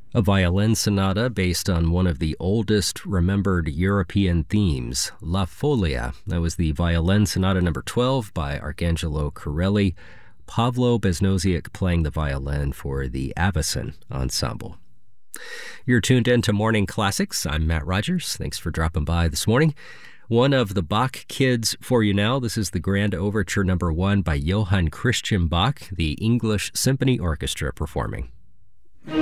A violin sonata based on one of the oldest remembered European themes, La Folia. That was the Violin Sonata number 12 by Arcangelo Corelli. Pavlo Beznoziuk playing the violin for the Avicen Ensemble. You're tuned in to Morning Classics. I'm Matt Rogers. Thanks for dropping by this morning. One of the Bach kids for you now. This is the Grand Overture number 1 by Johann Christian Bach, the English Symphony Orchestra performing.